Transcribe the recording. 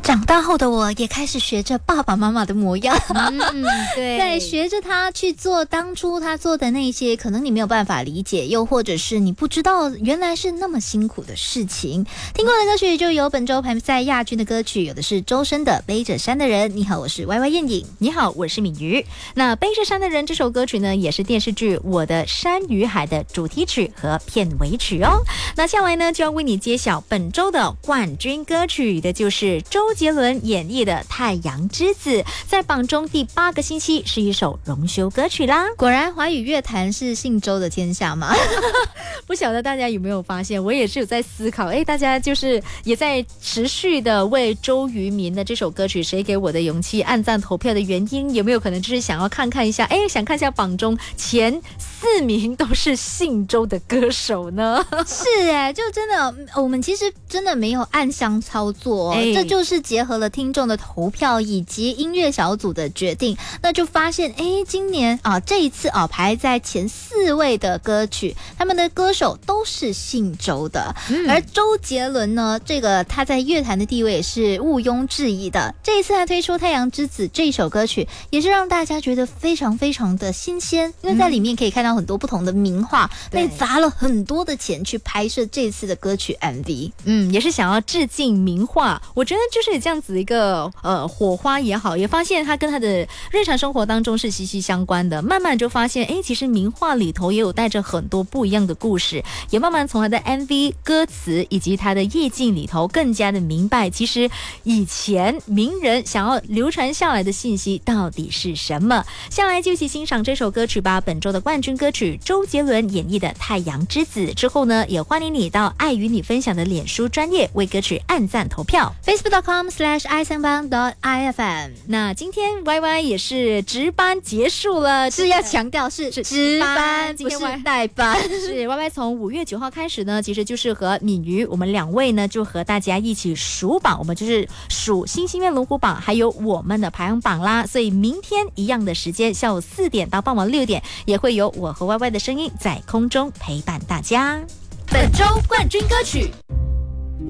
长大后的我也开始学着爸爸妈妈的模样， 对， 对，学着他去做当初他做的那些可能你没有办法理解，又或者是你不知道原来是那么辛苦的事情。听过的歌曲就有本周排在亚军的歌曲，有的是周深的《背着山的人》。你好，我是歪歪燕影。 你好，我是敏瑜。那《背着山的人》这首歌曲呢，也是电视剧《我的山与海》的主题曲和片尾曲哦。那下来呢，就要为你揭晓本周的冠军歌曲，的就是周杰伦演绎的《太阳之子》，在榜中第8个星期，是一首荣休歌曲啦。 果然华语乐坛是姓周的天下嘛。 不晓得大家有没有发现，我也是有在思考，大家就是也在持续的为周渝民的这首歌曲《谁给我的勇气》按赞投票的原因，有没有可能就是想要看一下，想看一下榜中前4名都是姓周的歌手呢？ 是就真的，我们其实真的没有暗箱操作这就是结合了听众的投票以及音乐小组的决定，那就发现今年这一次排在前4位的歌曲，他们的歌手都是姓周的，而周杰伦呢，这个他在乐坛的地位也是毋庸置疑的。这一次他推出《太阳之子》这首歌曲，也是让大家觉得非常非常的新鲜，因为在里面可以看到很多不同的名画，被砸了很多的钱去拍摄这次的歌曲 MV。 也是想要致敬名画，我觉得就是这样子一个火花也好，也发现它跟他的日常生活当中是息息相关的。慢慢就发现，其实名画里头也有带着很多不一样的故事，也慢慢从他的 MV 歌词以及他的意境里头更加的明白，其实以前名人想要流传下来的信息到底是什么。下来就一起欣赏这首歌曲吧，本周的冠军歌曲周杰伦演绎的《太阳之子》。之后呢，也欢迎你到爱与你分享的脸书专页为歌曲按赞投票 facebook.com/isangbang.ifm。 那今天 YY 也是值班结束了， 是要强调是值班，不是代班。 是 YY 从5月9号开始呢，其实就是和敏瑜我们2位呢，就和大家一起数榜，我们就是数新星月龙虎榜还有我们的排行榜啦。所以明天一样的时间，下午4点到傍晚6点，也会有我和 YY 的声音在空中陪伴大家。 本周冠军歌曲